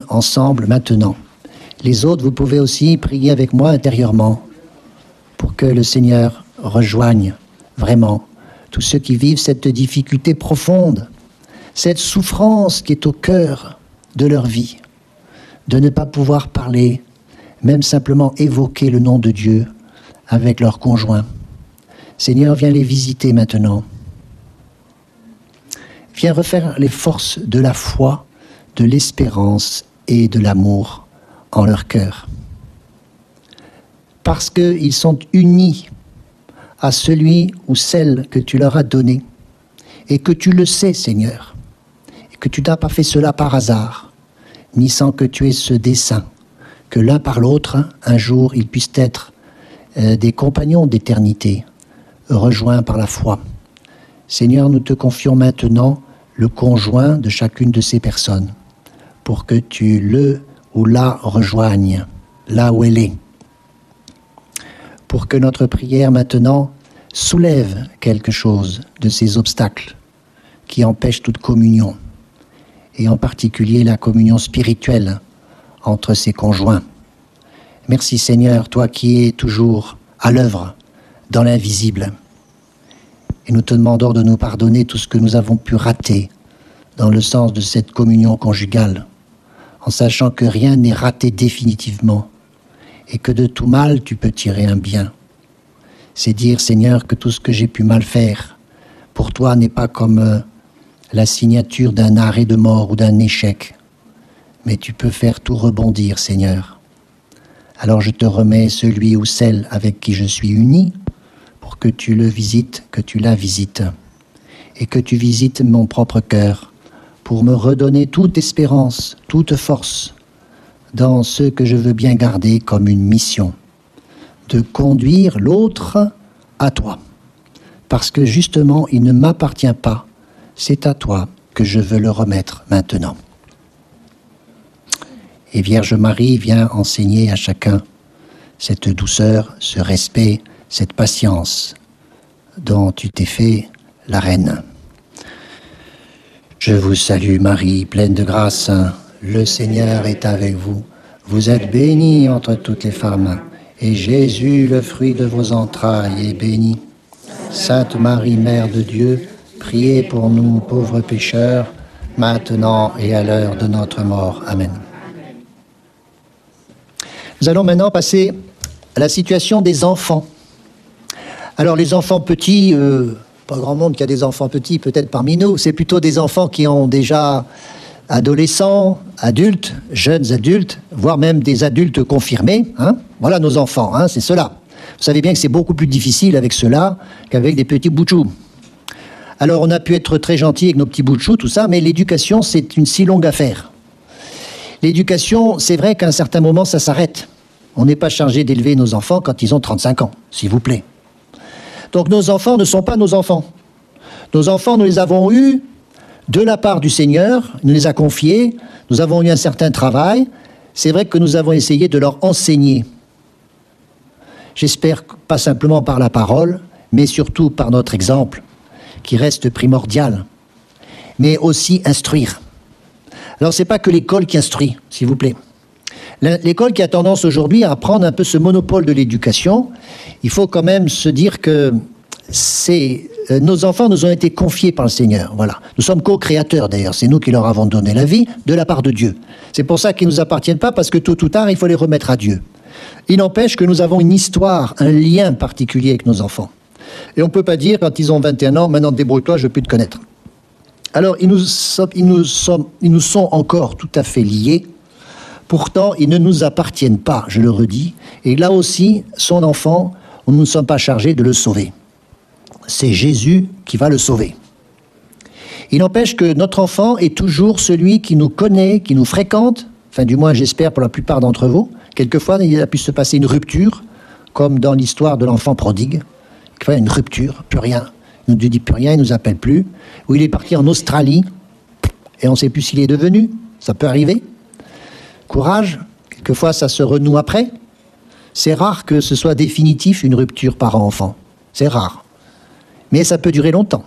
ensemble maintenant. Les autres, vous pouvez aussi prier avec moi intérieurement pour que le Seigneur rejoigne vraiment tous ceux qui vivent cette difficulté profonde, cette souffrance qui est au cœur de leur vie, de ne pas pouvoir parler, même simplement évoquer le nom de Dieu avec leur conjoint. Seigneur, viens les visiter maintenant. Viens refaire les forces de la foi, de l'espérance et de l'amour en leur cœur. Parce qu'ils sont unis à celui ou celle que tu leur as donné, et que tu le sais, Seigneur, et que tu n'as pas fait cela par hasard, ni sans que tu aies ce dessein, que l'un par l'autre, un jour, ils puissent être des compagnons d'éternité, rejoints par la foi. Seigneur, nous te confions maintenant le conjoint de chacune de ces personnes, pour que tu le ou la rejoignes, là où elle est. Pour que notre prière maintenant soulève quelque chose de ces obstacles qui empêchent toute communion, et en particulier la communion spirituelle entre ces conjoints. Merci Seigneur, toi qui es toujours à l'œuvre dans l'invisible. Et nous te demandons de nous pardonner tout ce que nous avons pu rater dans le sens de cette communion conjugale, en sachant que rien n'est raté définitivement et que de tout mal tu peux tirer un bien. C'est dire, Seigneur, que tout ce que j'ai pu mal faire pour toi n'est pas comme la signature d'un arrêt de mort ou d'un échec, mais tu peux faire tout rebondir, Seigneur. Alors je te remets celui ou celle avec qui je suis uni, pour que tu le visites, que tu la visites, et que tu visites mon propre cœur, pour me redonner toute espérance, toute force, dans ce que je veux bien garder comme une mission, de conduire l'autre à toi. Parce que justement, il ne m'appartient pas, c'est à toi que je veux le remettre maintenant. Et Vierge Marie, viens enseigner à chacun cette douceur, ce respect, cette patience dont tu t'es fait la reine. Je vous salue Marie, pleine de grâce, le Seigneur est avec vous. Vous êtes bénie entre toutes les femmes, et Jésus, le fruit de vos entrailles, est béni. Sainte Marie, Mère de Dieu, priez pour nous pauvres pécheurs, maintenant et à l'heure de notre mort. Amen. Nous allons maintenant passer à la situation des enfants. Alors les enfants petits, pas grand monde qui a des enfants petits peut-être parmi nous, c'est plutôt des enfants qui ont déjà adolescents, adultes, jeunes adultes, voire même des adultes confirmés. Voilà nos enfants, c'est ceux-là. Vous savez bien que c'est beaucoup plus difficile avec ceux-là qu'avec des petits boutchous. Alors on a pu être très gentil avec nos petits boutchous, tout ça, mais l'éducation c'est une si longue affaire. L'éducation, c'est vrai qu'à un certain moment ça s'arrête. On n'est pas chargé d'élever nos enfants quand ils ont 35 ans, s'il vous plaît. Donc nos enfants ne sont pas nos enfants. Nos enfants, nous les avons eus de la part du Seigneur, il nous les a confiés, nous avons eu un certain travail. C'est vrai que nous avons essayé de leur enseigner. J'espère pas simplement par la parole, mais surtout par notre exemple, qui reste primordial, mais aussi instruire. Alors c'est pas que l'école qui instruit, s'il vous plaît. L'école qui a tendance aujourd'hui à prendre un peu ce monopole de l'éducation, il faut quand même se dire que nos enfants nous ont été confiés par le Seigneur. Voilà. Nous sommes co-créateurs d'ailleurs, c'est nous qui leur avons donné la vie de la part de Dieu. C'est pour ça qu'ils ne nous appartiennent pas, parce que tôt ou tard, il faut les remettre à Dieu. Il n'empêche que nous avons une histoire, un lien particulier avec nos enfants. Et on ne peut pas dire, quand ils ont 21 ans, maintenant débrouille-toi, je ne veux plus te connaître. Alors, ils nous sont encore tout à fait liés. Pourtant, ils ne nous appartiennent pas, je le redis. Et là aussi, son enfant, nous ne sommes pas chargés de le sauver. C'est Jésus qui va le sauver. Il n'empêche que notre enfant est toujours celui qui nous connaît, qui nous fréquente, enfin du moins j'espère pour la plupart d'entre vous. Quelquefois, il a pu se passer une rupture, comme dans l'histoire de l'enfant prodigue. Une rupture, plus rien. Il ne nous dit plus rien, il ne nous appelle plus. Ou il est parti en Australie, et on ne sait plus s'il est devenu. Ça peut arriver. Courage, quelquefois ça se renoue après. C'est rare que ce soit définitif une rupture parent-enfant. C'est rare. Mais ça peut durer longtemps.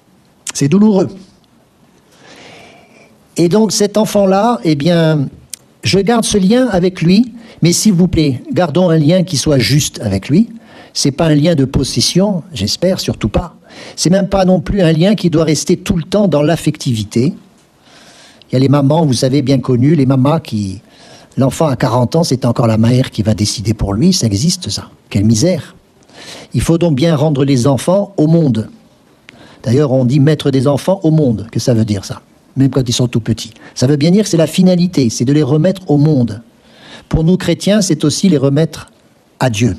C'est douloureux. Et donc cet enfant-là, eh bien, je garde ce lien avec lui, mais s'il vous plaît, gardons un lien qui soit juste avec lui. C'est pas un lien de possession, j'espère, surtout pas. C'est même pas non plus un lien qui doit rester tout le temps dans l'affectivité. Il y a les mamans, vous savez, bien connues, les mamas qui... L'enfant à 40 ans, c'est encore la mère qui va décider pour lui, ça existe ça. Quelle misère. Il faut donc bien rendre les enfants au monde. D'ailleurs, on dit mettre des enfants au monde. Qu'est-ce que ça veut dire ça? Même quand ils sont tout petits. Ça veut bien dire que c'est la finalité, c'est de les remettre au monde. Pour nous chrétiens, c'est aussi les remettre à Dieu.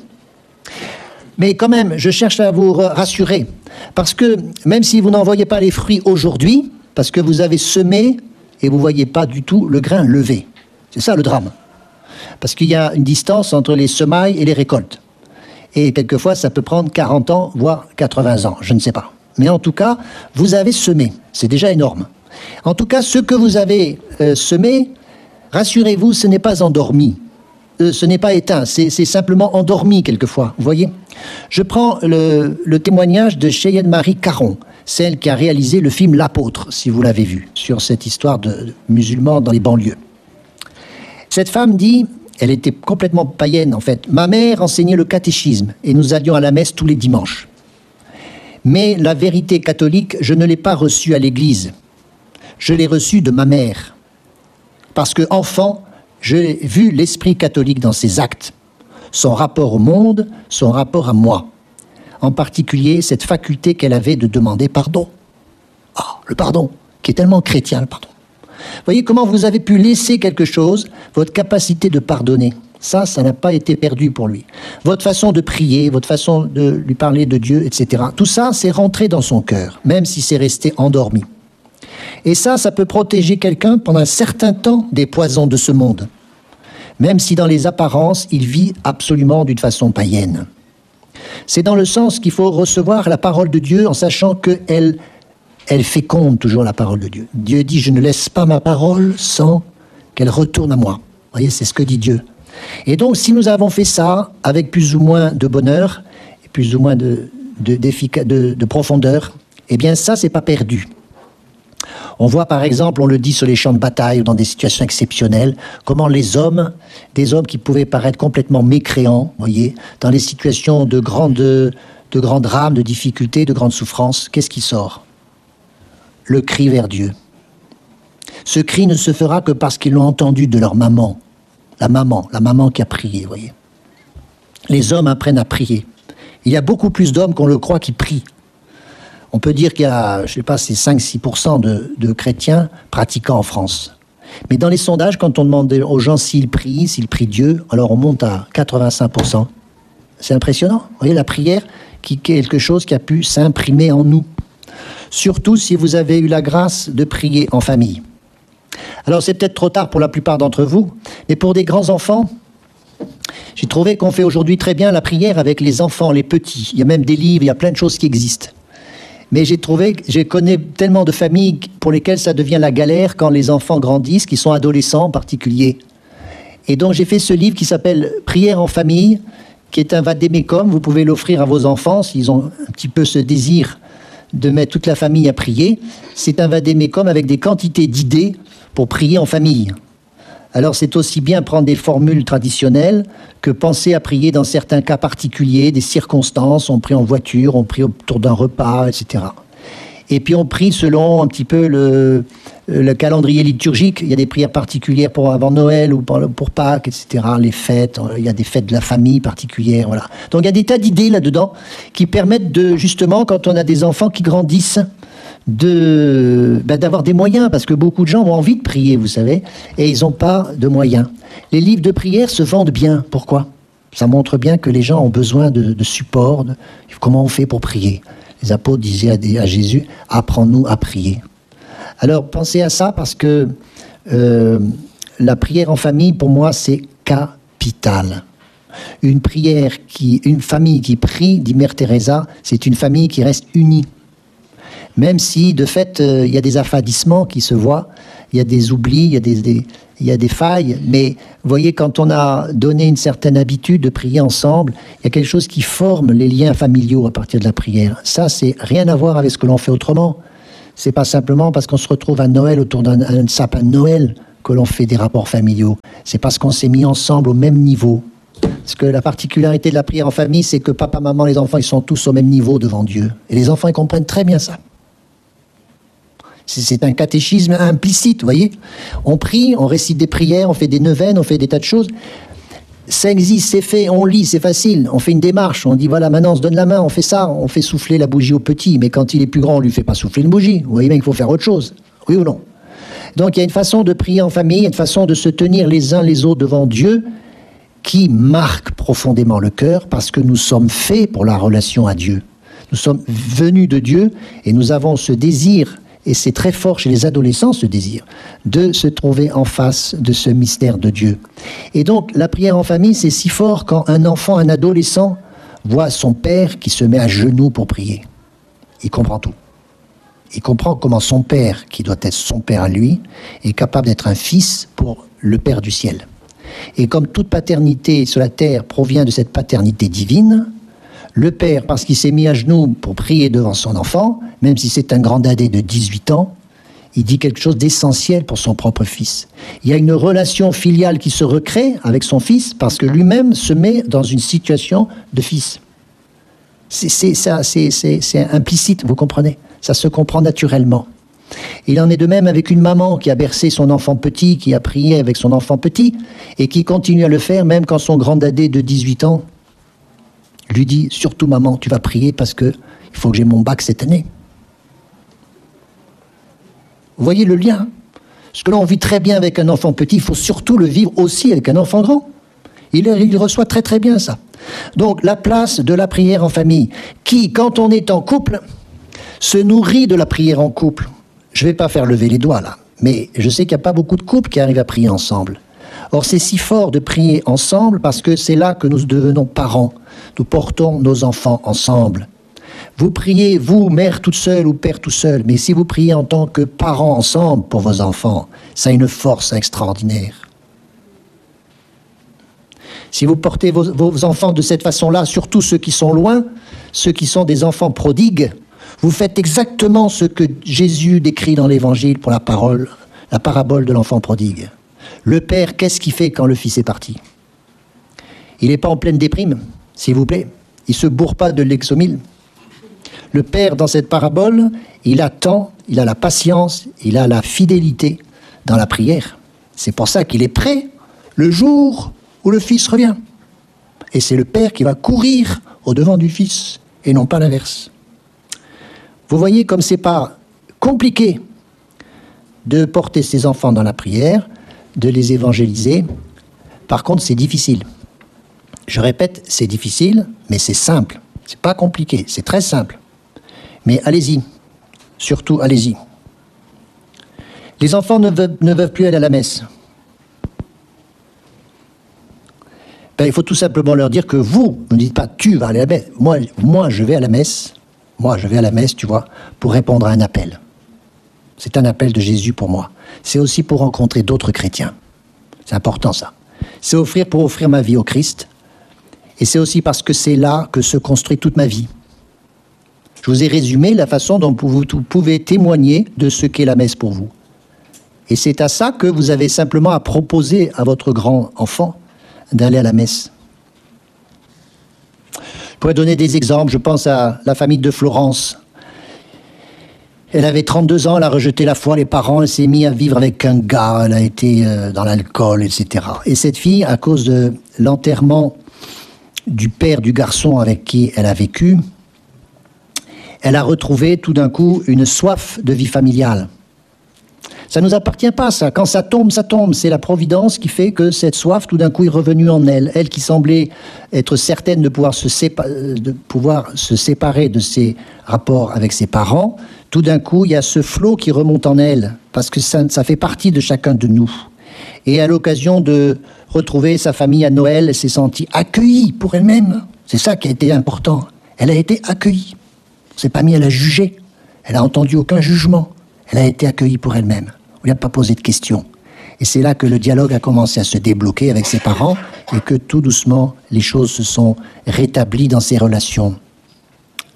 Mais quand même, je cherche à vous rassurer, parce que même si vous n'en voyez pas les fruits aujourd'hui, parce que vous avez semé et vous ne voyez pas du tout le grain levé. C'est ça le drame. Parce qu'il y a une distance entre les semailles et les récoltes. Et quelquefois, ça peut prendre 40 ans, voire 80 ans, je ne sais pas. Mais en tout cas, vous avez semé, c'est déjà énorme. En tout cas, ce que vous avez semé, rassurez-vous, ce n'est pas endormi. Ce n'est pas éteint, c'est simplement endormi quelquefois, vous voyez. Je prends le témoignage de Cheyenne Marie Caron, celle qui a réalisé le film L'Apôtre, si vous l'avez vu, sur cette histoire de musulmans dans les banlieues. Cette femme dit, elle était complètement païenne en fait, « Ma mère enseignait le catéchisme et nous allions à la messe tous les dimanches. Mais la vérité catholique, je ne l'ai pas reçue à l'église. Je l'ai reçue de ma mère. Parce que, enfant, j'ai vu l'esprit catholique dans ses actes, son rapport au monde, son rapport à moi. En particulier, cette faculté qu'elle avait de demander pardon. Ah, le pardon, qui est tellement chrétien, le pardon. Voyez comment vous avez pu laisser quelque chose, votre capacité de pardonner. Ça n'a pas été perdu pour lui. Votre façon de prier, votre façon de lui parler de Dieu, etc. Tout ça, c'est rentré dans son cœur, même si c'est resté endormi. Et ça peut protéger quelqu'un pendant un certain temps des poisons de ce monde. Même si dans les apparences, il vit absolument d'une façon païenne. C'est dans le sens qu'il faut recevoir la parole de Dieu en sachant qu'elle féconde toujours la parole de Dieu. Dieu dit, je ne laisse pas ma parole sans qu'elle retourne à moi. Vous voyez, c'est ce que dit Dieu. Et donc, si nous avons fait ça avec plus ou moins de bonheur, et plus ou moins de profondeur, eh bien ça, c'est pas perdu. On voit par exemple, on le dit sur les champs de bataille ou dans des situations exceptionnelles, comment les hommes, des hommes qui pouvaient paraître complètement mécréants, voyez, dans les situations de grands drames, de difficultés, de grandes souffrances, qu'est-ce qui sort? Le cri vers Dieu. Ce cri ne se fera que parce qu'ils l'ont entendu de leur maman. La maman qui a prié, voyez. Les hommes apprennent à prier. Il y a beaucoup plus d'hommes qu'on le croit qui prient. On peut dire qu'il y a, je sais pas, c'est 5-6% de chrétiens pratiquants en France. Mais dans les sondages, quand on demande aux gens s'ils prient Dieu, alors on monte à 85%. C'est impressionnant. Vous voyez, la prière, qui est quelque chose qui a pu s'imprimer en nous. Surtout si vous avez eu la grâce de prier en famille. Alors c'est peut-être trop tard pour la plupart d'entre vous, mais pour des grands enfants, j'ai trouvé qu'on fait aujourd'hui très bien la prière avec les enfants, les petits. Il y a même des livres, il y a plein de choses qui existent. Mais je connais tellement de familles pour lesquelles ça devient la galère quand les enfants grandissent, qui sont adolescents en particulier. Et donc j'ai fait ce livre qui s'appelle « Prière en famille », qui est un vade-mecum. Vous pouvez l'offrir à vos enfants s'ils ont un petit peu ce désir de mettre toute la famille à prier. C'est un vade-mecum avec des quantités d'idées pour prier en famille. Alors c'est aussi bien prendre des formules traditionnelles que penser à prier dans certains cas particuliers, des circonstances. On prie en voiture, on prie autour d'un repas, etc. Et puis on prie selon un petit peu le calendrier liturgique. Il y a des prières particulières pour avant Noël ou pour Pâques, etc. Les fêtes, il y a des fêtes de la famille particulières, voilà. Donc il y a des tas d'idées là-dedans qui permettent de, justement, quand on a des enfants qui grandissent, d'avoir des moyens, parce que beaucoup de gens ont envie de prier, vous savez, et ils n'ont pas de moyens. Les livres de prière se vendent bien. Pourquoi? Ça montre bien que les gens ont besoin de support. Comment on fait pour prier? Les apôtres disaient à Jésus, apprends-nous à prier. Alors pensez à ça, parce que la prière en famille, pour moi, c'est capital. Une famille qui prie, dit Mère Teresa, c'est une famille qui reste unie. Même si, de fait, il y a des affadissements qui se voient, il y a des oublis, il y a des failles, mais vous voyez, quand on a donné une certaine habitude de prier ensemble, il y a quelque chose qui forme les liens familiaux à partir de la prière. Ça, c'est rien à voir avec ce que l'on fait autrement. C'est pas simplement parce qu'on se retrouve à Noël autour d'un sapin de Noël que l'on fait des rapports familiaux. C'est parce qu'on s'est mis ensemble au même niveau. Parce que la particularité de la prière en famille, c'est que papa, maman, les enfants, ils sont tous au même niveau devant Dieu. Et les enfants, ils comprennent très bien ça. C'est un catéchisme implicite, vous voyez. On prie, on récite des prières, on fait des neuvaines, on fait des tas de choses. Ça existe, c'est fait, on lit, c'est facile. On fait une démarche, on dit voilà, maintenant on se donne la main, on fait ça, on fait souffler la bougie au petit. Mais quand il est plus grand, on lui fait pas souffler une bougie. Vous voyez bien qu'il faut faire autre chose. Oui ou non? Donc il y a une façon de prier en famille, il y a une façon de se tenir les uns les autres devant Dieu qui marque profondément le cœur parce que nous sommes faits pour la relation à Dieu. Nous sommes venus de Dieu et nous avons ce désir, et c'est très fort chez les adolescents ce désir, de se trouver en face de ce mystère de Dieu. Et donc la prière en famille, c'est si fort quand un enfant, un adolescent voit son père qui se met à genoux pour prier. Il comprend tout. Il comprend comment son père, qui doit être son père à lui, est capable d'être un fils pour le Père du ciel. Et comme toute paternité sur la terre provient de cette paternité divine, le père, parce qu'il s'est mis à genoux pour prier devant son enfant, même si c'est un grand dadais de 18 ans, il dit quelque chose d'essentiel pour son propre fils. Il y a une relation filiale qui se recrée avec son fils parce que lui-même se met dans une situation de fils. C'est implicite, vous comprenez? Ça se comprend naturellement. Il en est de même avec une maman qui a bercé son enfant petit, qui a prié avec son enfant petit, et qui continue à le faire même quand son grand dadais de 18 ans lui dit « Surtout maman, tu vas prier parce que il faut que j'ai mon bac cette année. » Vous voyez le lien? Ce que l'on vit très bien avec un enfant petit, il faut surtout le vivre aussi avec un enfant grand. Il reçoit très très bien ça. Donc la place de la prière en famille, qui, quand on est en couple, se nourrit de la prière en couple. Je ne vais pas faire lever les doigts là, mais je sais qu'il n'y a pas beaucoup de couples qui arrivent à prier ensemble. Or c'est si fort de prier ensemble parce que c'est là que nous devenons parents. Nous portons nos enfants ensemble. Vous priez, vous, mère toute seule ou père tout seul, mais si vous priez en tant que parents ensemble pour vos enfants, ça a une force extraordinaire. Si vous portez vos enfants de cette façon-là, surtout ceux qui sont loin, ceux qui sont des enfants prodigues, vous faites exactement ce que Jésus décrit dans l'Évangile pour la parabole de l'enfant prodigue. Le père, qu'est-ce qu'il fait quand le fils est parti? Il n'est pas en pleine déprime, s'il vous plaît. Il ne se bourre pas de l'exomile. Le père, dans cette parabole, il attend, il a la patience, il a la fidélité dans la prière. C'est pour ça qu'il est prêt le jour où le fils revient. Et c'est le père qui va courir au-devant du fils, et non pas l'inverse. Vous voyez comme c'est pas compliqué de porter ses enfants dans la prière, de les évangéliser. Par contre, c'est difficile. Je répète, c'est difficile, mais c'est simple. C'est pas compliqué, c'est très simple. Mais allez-y, surtout allez-y. Les enfants ne veulent plus aller à la messe. Ben, il faut tout simplement leur dire que vous ne dites pas tu vas aller à la messe. Moi, je vais à la messe. Moi, je vais à la messe, tu vois, pour répondre à un appel. C'est un appel de Jésus pour moi. C'est aussi pour rencontrer d'autres chrétiens. C'est important, ça. C'est pour offrir ma vie au Christ. Et c'est aussi parce que c'est là que se construit toute ma vie. Je vous ai résumé la façon dont vous pouvez témoigner de ce qu'est la messe pour vous. Et c'est à ça que vous avez simplement à proposer à votre grand enfant d'aller à la messe. Je pourrais donner des exemples. Je pense à la famille de Florence. Elle avait 32 ans, elle a rejeté la foi, les parents, elle s'est mise à vivre avec un gars, elle a été dans l'alcool, etc. Et cette fille, à cause de l'enterrement du père du garçon avec qui elle a vécu, elle a retrouvé tout d'un coup une soif de vie familiale. Ça ne nous appartient pas, ça. Quand ça tombe, ça tombe. C'est la providence qui fait que cette soif, tout d'un coup, est revenue en elle. Elle qui semblait être certaine de pouvoir se séparer de ses rapports avec ses parents, tout d'un coup, il y a ce flot qui remonte en elle, parce que ça fait partie de chacun de nous. Et à l'occasion de retrouver sa famille à Noël, elle s'est sentie accueillie pour elle-même. C'est ça qui a été important. Elle a été accueillie. On ne s'est pas mis à la juger. Elle n'a entendu aucun jugement. Elle a été accueillie pour elle-même. On lui a pas posé de questions. Et c'est là que le dialogue a commencé à se débloquer avec ses parents et que tout doucement, les choses se sont rétablies dans ses relations.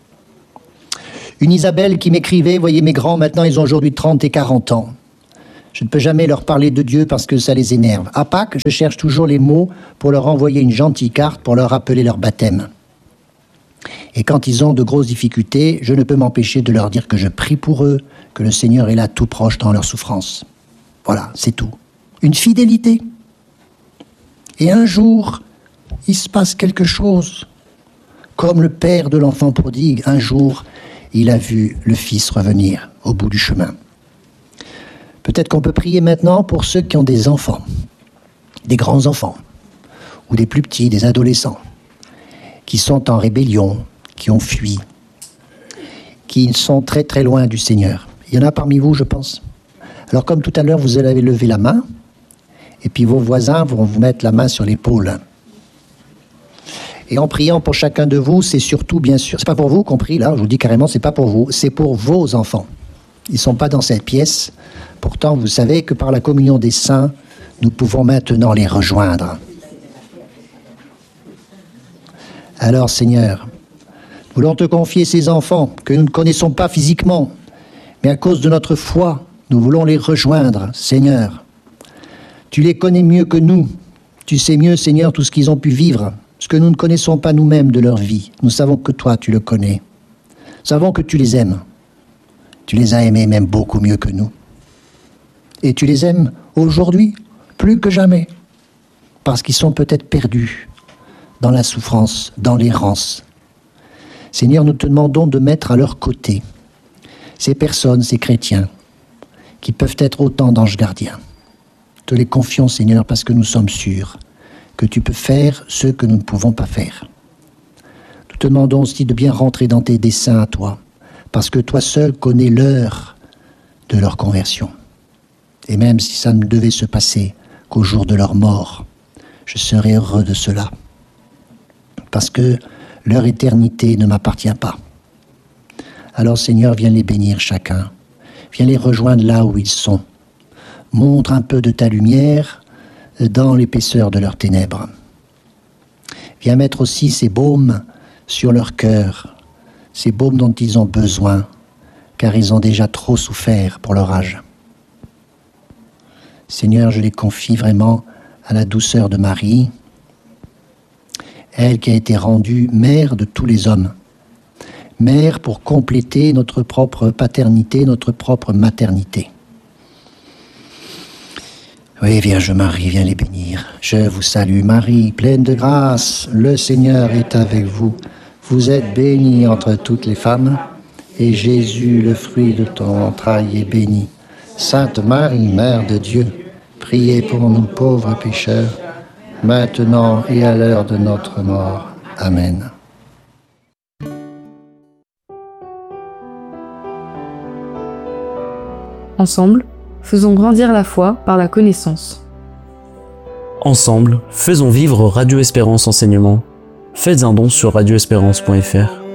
Une Isabelle qui m'écrivait, voyez mes grands, maintenant ils ont aujourd'hui 30 et 40 ans. Je ne peux jamais leur parler de Dieu parce que ça les énerve. À Pâques, je cherche toujours les mots pour leur envoyer une gentille carte pour leur rappeler leur baptême. Et quand ils ont de grosses difficultés, je ne peux m'empêcher de leur dire que je prie pour eux, que le Seigneur est là tout proche dans leur souffrance. Voilà, c'est tout. Une fidélité. Et un jour, il se passe quelque chose. Comme le père de l'enfant prodigue, un jour, il a vu le fils revenir au bout du chemin. Peut-être qu'on peut prier maintenant pour ceux qui ont des enfants, des grands-enfants, ou des plus petits, des adolescents, qui sont en rébellion, qui ont fui, qui sont très très loin du Seigneur. Il y en a parmi vous, je pense. Alors comme tout à l'heure, vous allez lever la main, et puis vos voisins vont vous mettre la main sur l'épaule. Et en priant pour chacun de vous, c'est surtout, bien sûr, c'est pas pour vous qu'on prie, là, je vous dis carrément, c'est pas pour vous, c'est pour vos enfants. Ils ne sont pas dans cette pièce. Pourtant, vous savez que par la communion des saints, nous pouvons maintenant les rejoindre. Alors, Seigneur, nous voulons te confier ces enfants que nous ne connaissons pas physiquement, mais à cause de notre foi, nous voulons les rejoindre, Seigneur. Tu les connais mieux que nous. Tu sais mieux, Seigneur, tout ce qu'ils ont pu vivre, ce que nous ne connaissons pas nous-mêmes de leur vie. Nous savons que toi, tu le connais. Nous savons que tu les aimes. Tu les as aimés même beaucoup mieux que nous. Et tu les aimes aujourd'hui plus que jamais, parce qu'ils sont peut-être perdus dans la souffrance, dans l'errance. Seigneur, nous te demandons de mettre à leur côté ces personnes, ces chrétiens, qui peuvent être autant d'anges gardiens. Te les confions, Seigneur, parce que nous sommes sûrs que tu peux faire ce que nous ne pouvons pas faire. Nous te demandons aussi de bien rentrer dans tes desseins à toi, parce que toi seul connais l'heure de leur conversion. Et même si ça ne devait se passer qu'au jour de leur mort, je serais heureux de cela. Parce que leur éternité ne m'appartient pas. Alors Seigneur, viens les bénir chacun. Viens les rejoindre là où ils sont. Montre un peu de ta lumière dans l'épaisseur de leurs ténèbres. Viens mettre aussi ces baumes sur leur cœur, ces baumes dont ils ont besoin, car ils ont déjà trop souffert pour leur âge. Seigneur, je les confie vraiment à la douceur de Marie, elle qui a été rendue mère de tous les hommes, mère pour compléter notre propre paternité, notre propre maternité. Oui, Vierge Marie, viens les bénir. Je vous salue Marie, pleine de grâce, le Seigneur est avec vous. Vous êtes bénie entre toutes les femmes, et Jésus, le fruit de ton entraille, est béni. Sainte Marie, Mère de Dieu, priez pour nous pauvres pécheurs, maintenant et à l'heure de notre mort. Amen. Ensemble, faisons grandir la foi par la connaissance. Ensemble, faisons vivre Radio Espérance Enseignement. Faites un don sur radioespérance.fr.